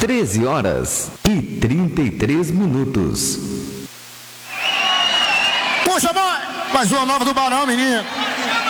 13h33. Puxa, mãe! Mais uma nova do Barão, menino.